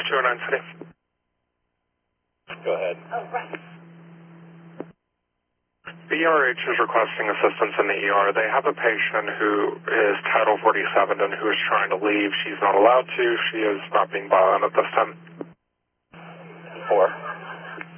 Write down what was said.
209 City. Go ahead. Oh, right. BRH is requesting assistance in the ER. They have a patient who is Title 47 and who is trying to leave. She's not allowed to. She is not being violent at this time. 4.